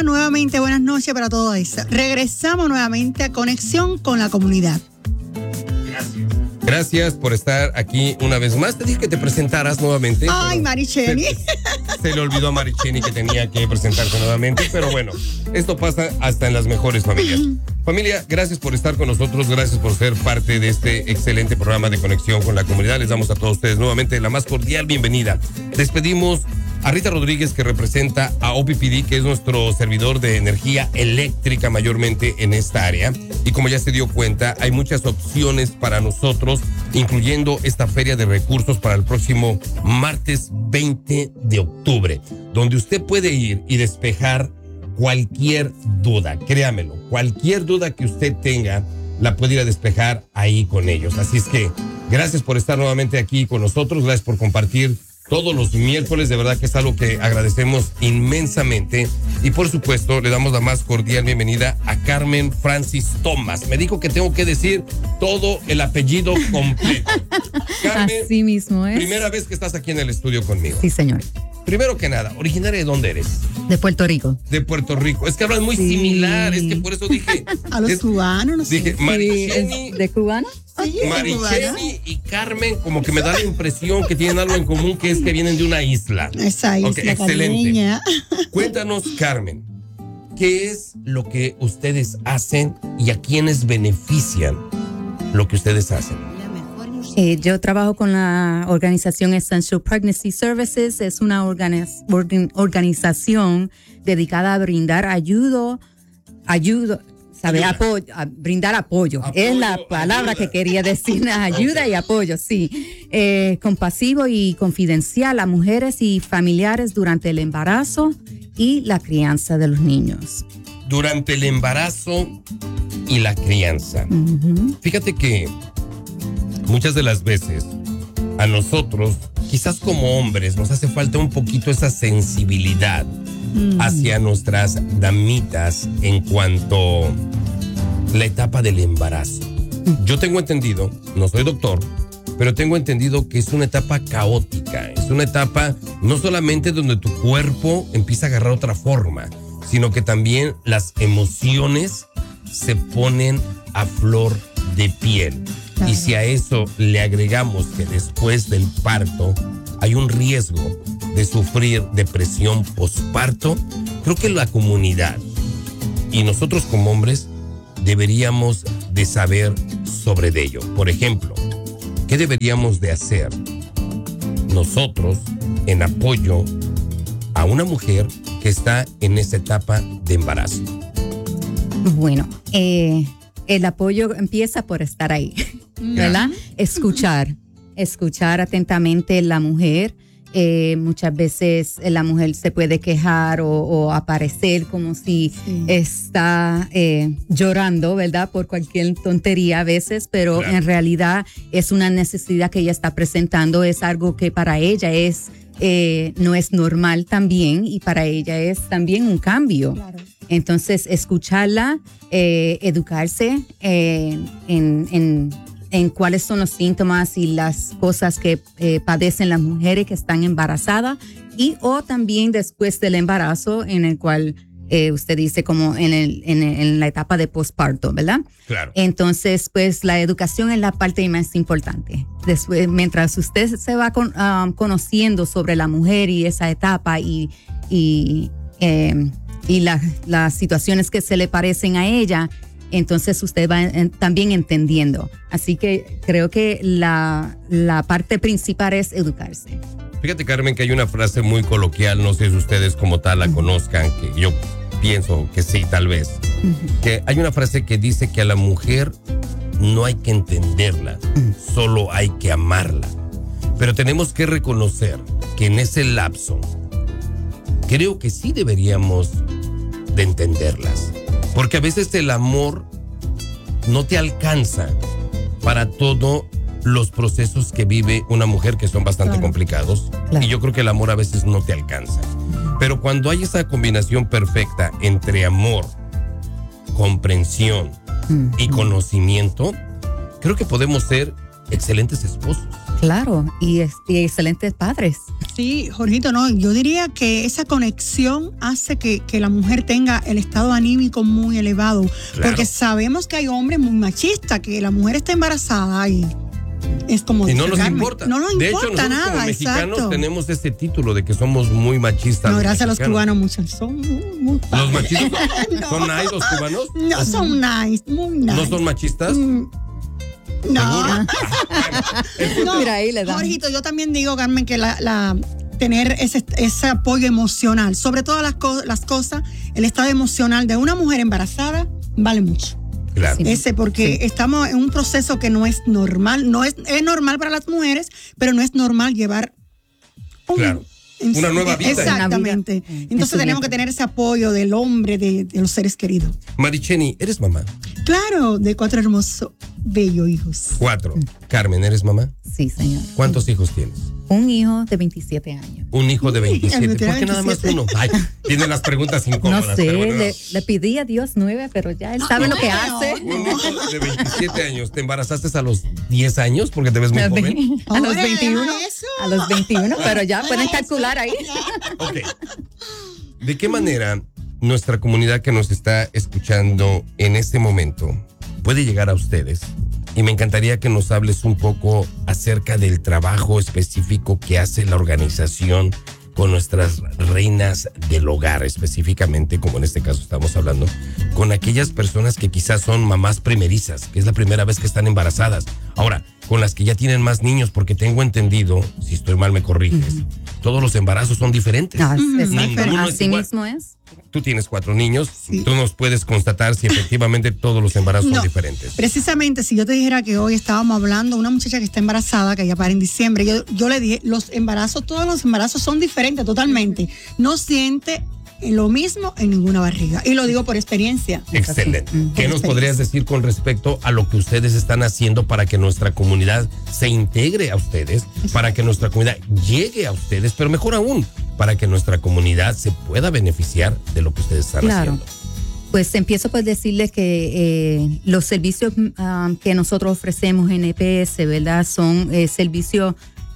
nuevamente, buenas noches para todos. Regresamos nuevamente a Conexión con la Comunidad. Gracias por estar aquí una vez más. Te dije que te presentaras nuevamente. Ay, Maricheni. Se le olvidó a Maricheni que tenía que presentarse nuevamente, pero bueno, esto pasa hasta en las mejores familias. Familia, gracias por estar con nosotros, gracias por ser parte de este excelente programa de Conexión con la Comunidad. Les damos a todos ustedes nuevamente la más cordial bienvenida. Despedimos a Rita Rodríguez, que representa a OPPD, que es nuestro servidor de energía eléctrica mayormente en esta área. Y como ya se dio cuenta, hay muchas opciones para nosotros, incluyendo esta feria de recursos para el próximo martes 20 de octubre, donde usted puede ir y despejar cualquier duda, créamelo, cualquier duda que usted tenga, la puede ir a despejar ahí con ellos. Así es que gracias por estar nuevamente aquí con nosotros, gracias por compartir todos los miércoles, de verdad que es algo que agradecemos inmensamente. Y por supuesto, le damos la más cordial bienvenida a Carmen Francis Thomas. Me dijo que tengo que decir todo el apellido completo. Carmen, así mismo es. Primera vez que estás aquí en el estudio conmigo. Sí, señor. Primero que nada, ¿originaria de dónde eres? De Puerto Rico. De Puerto Rico. Es que hablan muy similar, es que por eso dije... A los cubanos, no sé. Dije, Maricheni... ¿De cubano? Sí, Maricheni y Carmen, como que me da la impresión que tienen algo en común, que es que vienen de una isla. Esa isla excelente. caribeña. Cuéntanos, Carmen, ¿qué es lo que ustedes hacen y a quiénes benefician lo que ustedes hacen? Yo trabajo con la organización Essential Pregnancy Services. Es una organización dedicada a brindar brindar apoyo. Es la palabra que quería decir, ayuda y apoyo, sí. Compasivo y confidencial a mujeres y familiares durante el embarazo y la crianza de los niños. Durante el embarazo y la crianza. Uh-huh. Fíjate que muchas de las veces a nosotros, quizás como hombres, nos hace falta un poquito esa sensibilidad hacia nuestras damitas en cuanto a la etapa del embarazo. Yo tengo entendido, no soy doctor, pero tengo entendido que es una etapa caótica, es una etapa no solamente donde tu cuerpo empieza a agarrar otra forma, sino que también las emociones se ponen a flor de piel. Y si a eso le agregamos que después del parto hay un riesgo de sufrir depresión posparto, creo que la comunidad y nosotros como hombres deberíamos de saber sobre ello. Por ejemplo, ¿qué deberíamos de hacer nosotros en apoyo a una mujer que está en esa etapa de embarazo? Bueno, el apoyo empieza por estar ahí, ¿verdad? Escuchar atentamente a la mujer. Muchas veces la mujer se puede quejar o aparecer como si está llorando, ¿verdad? Por cualquier tontería a veces, pero en realidad es una necesidad que ella está presentando, es algo que para ella no es normal también, y para ella es también un cambio. Claro. Entonces, escucharla, educarse en cuáles son los síntomas y las cosas que padecen las mujeres que están embarazadas, o también después del embarazo, en el cual usted dice como en la etapa de posparto, ¿verdad? Claro. Entonces, pues la educación es la parte más importante. Después, mientras usted se va conociendo sobre la mujer y esa etapa y las situaciones que se le parecen a ella, entonces usted va también entendiendo. Así que creo que la parte principal es educarse. Fíjate, Carmen, que hay una frase muy coloquial, no sé si ustedes como tal la conozcan, que yo pienso que sí, tal vez. Que hay una frase que dice que a la mujer no hay que entenderla, solo hay que amarla. Pero tenemos que reconocer que en ese lapso, creo que sí deberíamos de entenderlas. Porque a veces el amor no te alcanza para todos los procesos que vive una mujer, que son bastante complicados. Claro. Y yo creo que el amor a veces no te alcanza. Pero cuando hay esa combinación perfecta entre amor, comprensión y conocimiento, creo que podemos ser excelentes esposos. Claro, y excelentes padres. Sí, Jorgito, no, yo diría que esa conexión hace que la mujer tenga el estado anímico muy elevado, Claro. porque sabemos que hay hombres muy machistas, que la mujer está embarazada y es como... Y no dice nos Carmen, importa. No nos de hecho, importa nosotros nada, como mexicanos exacto. tenemos este título de que somos muy machistas. No, los gracias a los mexicanos. cubanos, muchos son muy ¿Los machistas No. son nice los cubanos? No, son nice, muy nice. ¿No son machistas? No. No, Mira, ahí le dan. Jorgito, yo también digo, Carmen, que tener ese apoyo emocional, sobre todas las cosas, el estado emocional de una mujer embarazada vale mucho. Claro. Sí. Porque estamos en un proceso que no es normal, es normal para las mujeres, pero no es normal llevar Claro. Una nueva vida. Exactamente. Una vida. Entonces tenemos que tener ese apoyo del hombre, de los seres queridos. Maricheni, ¿eres mamá? Claro, de 4 hermosos, bellos hijos. 4. Carmen, ¿eres mamá? Sí, señor. ¿Cuántos hijos tienes? Un hijo de 27 años. Un hijo de 27. me tiene ¿Por qué nada más 27? uno? Ay, tiene las preguntas incómodas. No sé, pero bueno, le pedí a Dios 9, pero ya él sabe lo que hace. Un hijo de 27 años. ¿Te embarazaste a los 10 años? Porque te ves muy joven. A los Ahora, 21. eso. A los 21, pero ya pueden calcular ahí. Ok. ¿De qué manera nuestra comunidad que nos está escuchando en este momento puede llegar a ustedes? Y me encantaría que nos hables un poco acerca del trabajo específico que hace la organización con nuestras reinas del hogar, específicamente, como en este caso estamos hablando, con aquellas personas que quizás son mamás primerizas, que es la primera vez que están embarazadas. Ahora, con las que ya tienen más niños, porque tengo entendido, si estoy mal me corriges, todos los embarazos son diferentes. Ninguno es Así igual. mismo es. Tú tienes 4 niños, Sí. tú nos puedes constatar si efectivamente todos los embarazos No, son diferentes. Precisamente, si yo te dijera que hoy estábamos hablando de una muchacha que está embarazada, que ya para en diciembre, yo le dije, todos los embarazos son diferentes totalmente. No siente lo mismo en ninguna barriga. Y lo digo por experiencia. Excelente. Ujú. ¿Qué nos podrías decir con respecto a lo que ustedes están haciendo para que nuestra comunidad se integre a ustedes, para que nuestra comunidad llegue a ustedes, pero mejor aún, para que nuestra comunidad se pueda beneficiar de lo que ustedes están Claro. haciendo? Pues empiezo por decirles que los servicios que nosotros ofrecemos en EPS, ¿verdad? Son servicios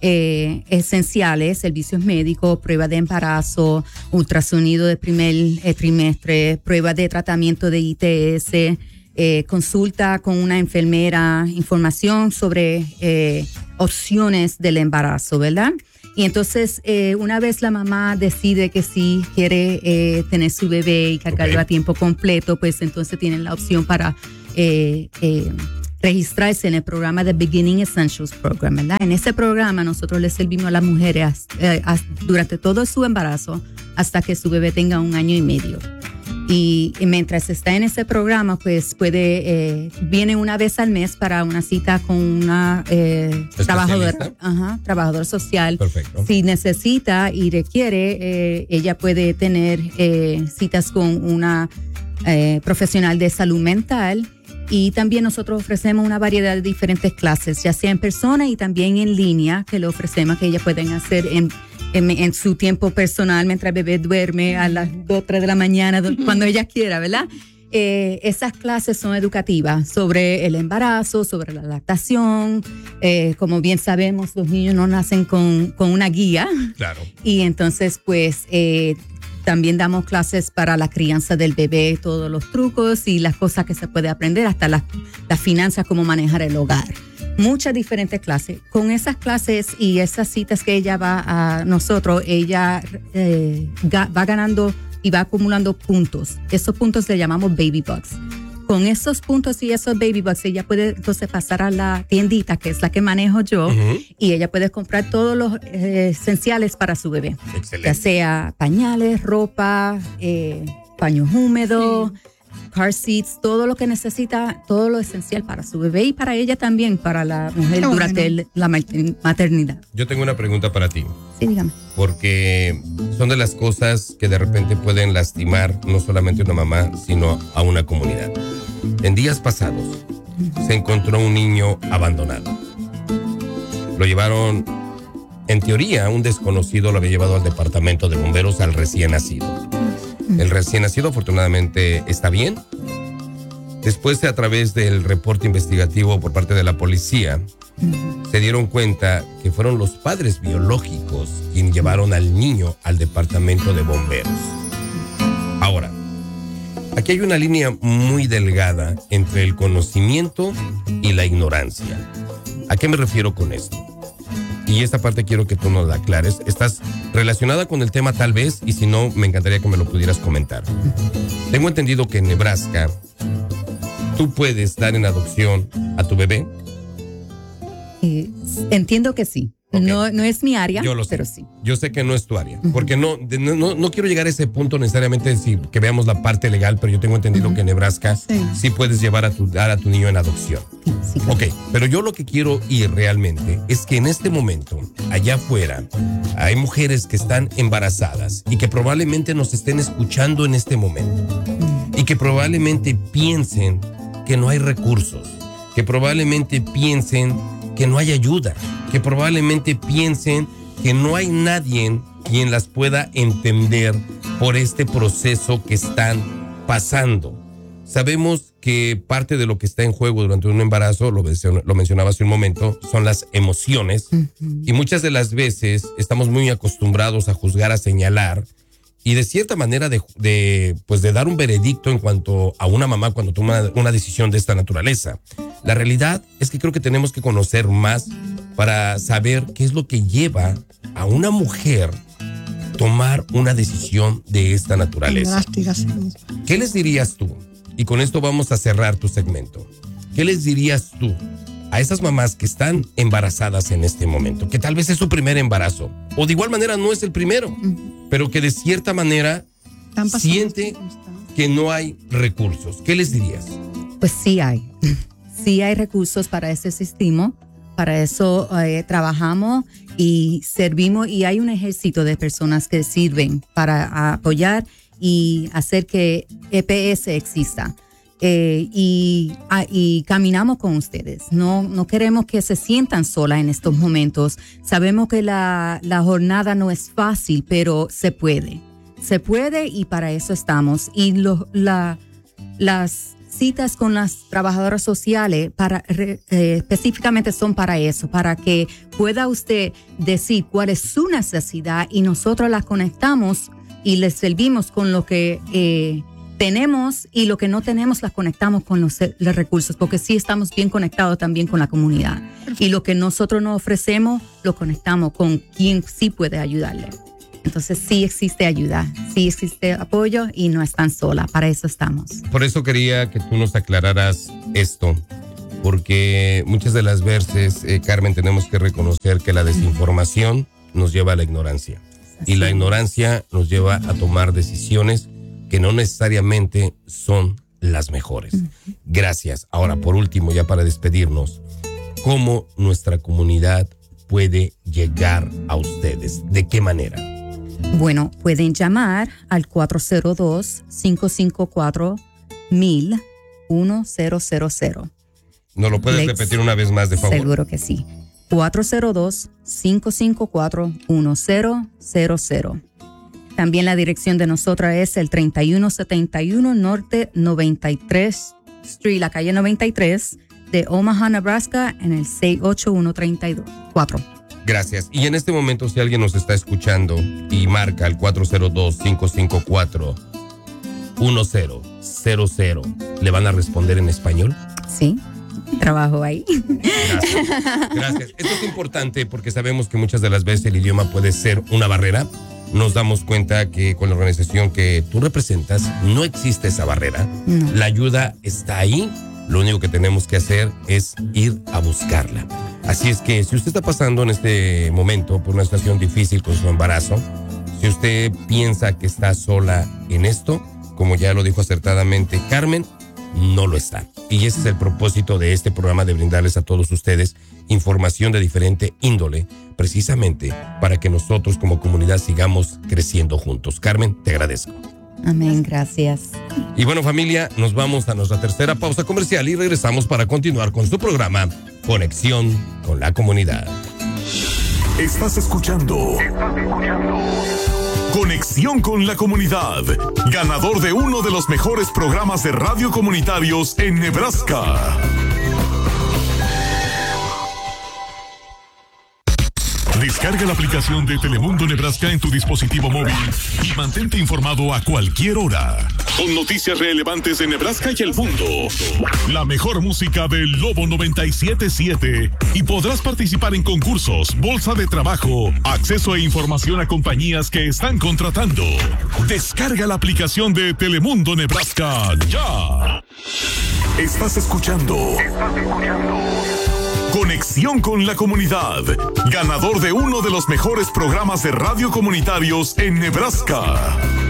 esenciales, servicios médicos, pruebas de embarazo, ultrasonido de primer trimestre, pruebas de tratamiento de ITS, consulta con una enfermera, información sobre opciones del embarazo, ¿verdad? Y entonces, una vez la mamá decide que sí quiere tener su bebé y cargarlo a tiempo completo, pues entonces tienen la opción para registrarse en el programa de Beginning Essentials Program, ¿verdad? En ese programa nosotros le servimos a las mujeres durante todo su embarazo hasta que su bebé tenga 1 año y medio. Y mientras está en ese programa, pues viene una vez al mes para una cita con una trabajador social. Perfecto. Si necesita y requiere, ella puede tener citas con una profesional de salud mental. Y también nosotros ofrecemos una variedad de diferentes clases, ya sea en persona y también en línea, que le ofrecemos que ellas pueden hacer en su tiempo personal mientras el bebé duerme a las 2, 3 de la mañana, cuando ella quiera, ¿verdad? Esas clases son educativas sobre el embarazo, sobre la lactación. Como bien sabemos, los niños no nacen con una guía. Claro. Y entonces, pues, también damos clases para la crianza del bebé, todos los trucos y las cosas que se puede aprender, hasta las finanzas, cómo manejar el hogar. Muchas diferentes clases. Con esas clases y esas citas que ella va a nosotros, ella va ganando y va acumulando puntos. Esos puntos le llamamos baby bucks. Con esos puntos y esos baby bucks, ella puede entonces pasar a la tiendita, que es la que manejo yo, y ella puede comprar todos los esenciales para su bebé. Excelente. Ya sea pañales, ropa, paños húmedos, car seats, todo lo que necesita, todo lo esencial para su bebé y para ella también, para la mujer durante la maternidad. Yo tengo una pregunta para ti. Sí, dígame. Porque son de las cosas que de repente pueden lastimar no solamente a una mamá, sino a una comunidad. En días pasados se encontró un niño abandonado. Lo llevaron, en teoría, un desconocido lo había llevado al departamento de bomberos al recién nacido. El recién nacido afortunadamente está bien. Después, a través del reporte investigativo por parte de la policía, se dieron cuenta que fueron los padres biológicos quienes llevaron al niño al departamento de bomberos. Ahora, aquí hay una línea muy delgada entre el conocimiento y la ignorancia. ¿A qué me refiero con esto? Y esta parte quiero que tú nos la aclares. ¿Estás relacionada con el tema tal vez? Y si no, me encantaría que me lo pudieras comentar. Tengo entendido que en Nebraska tú puedes dar en adopción a tu bebé. Entiendo que sí. Okay. No es mi área, yo lo sé, pero sí. Yo sé que no es tu área, porque no quiero llegar a ese punto necesariamente que veamos la parte legal, pero yo tengo entendido que en Nebraska sí puedes llevar a tu niño en adopción. Sí, claro. Ok, pero yo lo que quiero ir realmente es que en este momento, allá afuera, hay mujeres que están embarazadas y que probablemente nos estén escuchando en este momento y que probablemente piensen que no hay recursos, que probablemente piensen que no hay ayuda, que probablemente piensen que no hay nadie quien las pueda entender por este proceso que están pasando. Sabemos que parte de lo que está en juego durante un embarazo, lo mencionaba hace un momento, son las emociones. Y muchas de las veces estamos muy acostumbrados a juzgar, a señalar y de cierta manera de dar un veredicto en cuanto a una mamá cuando toma una decisión de esta naturaleza. La realidad es que creo que tenemos que conocer más para saber qué es lo que lleva a una mujer tomar una decisión de esta naturaleza. ¿Qué les dirías tú? Y con esto vamos a cerrar tu segmento. ¿Qué les dirías tú a esas mamás que están embarazadas en este momento? Que tal vez es su primer embarazo, o de igual manera no es el primero, pero que de cierta manera siente que no hay recursos. ¿Qué les dirías? Pues sí hay. Sí hay recursos, para eso existimos, para eso trabajamos y servimos, y hay un ejército de personas que sirven para apoyar y hacer que EPS exista. Y caminamos con ustedes. No queremos que se sientan solas en estos momentos. Sabemos que la jornada no es fácil, pero se puede. Se puede, y para eso estamos. Y las citas con las trabajadoras sociales específicamente son para eso, para que pueda usted decir cuál es su necesidad y nosotros las conectamos y les servimos con lo que tenemos, y lo que no tenemos las conectamos con los recursos, porque sí estamos bien conectados también con la comunidad. Y lo que nosotros nos ofrecemos lo conectamos con quien sí puede ayudarle. Entonces sí existe ayuda, sí existe apoyo y no están sola, para eso estamos. Por eso quería que tú nos aclararas esto, porque muchas de las veces, Carmen, tenemos que reconocer que la desinformación nos lleva a la ignorancia. Y la ignorancia nos lleva a tomar decisiones que no necesariamente son las mejores. Gracias. Ahora, por último, ya para despedirnos, ¿cómo nuestra comunidad puede llegar a ustedes? ¿De qué manera? Bueno, pueden llamar al 402-554-1000. ¿No lo puedes repetir una vez más, de favor? Seguro que sí. 402-554-1000. También la dirección de nosotros es el 3171 Norte 93 Street, la calle 93 de Omaha, Nebraska, en el 68134. Gracias. Y en este momento, si alguien nos está escuchando y marca el 402-554-1000, ¿le van a responder en español? Sí. Trabajo ahí. Gracias. Esto es importante porque sabemos que muchas de las veces el idioma puede ser una barrera. Nos damos cuenta que con la organización que tú representas no existe esa barrera. No. La ayuda está ahí. Lo único que tenemos que hacer es ir a buscarla. Así es que si usted está pasando en este momento por una situación difícil con su embarazo, si usted piensa que está sola en esto, como ya lo dijo acertadamente Carmen, no lo está. Y ese es el propósito de este programa, de brindarles a todos ustedes información de diferente índole, precisamente para que nosotros como comunidad sigamos creciendo juntos. Carmen, te agradezco. Amén, gracias. Y bueno, familia, nos vamos a nuestra tercera pausa comercial y regresamos para continuar con su programa Conexión con la Comunidad. Estás escuchando Conexión con la Comunidad, ganador de uno de los mejores programas de radio comunitarios en Nebraska. Descarga la aplicación de Telemundo Nebraska en tu dispositivo móvil y mantente informado a cualquier hora. Con noticias relevantes de Nebraska y el mundo. La mejor música del Lobo 97.7 y podrás participar en concursos, bolsa de trabajo, acceso e información a compañías que están contratando. Descarga la aplicación de Telemundo Nebraska ya. Estás escuchando Conexión con la Comunidad, ganador de uno de los mejores programas de radio comunitarios en Nebraska.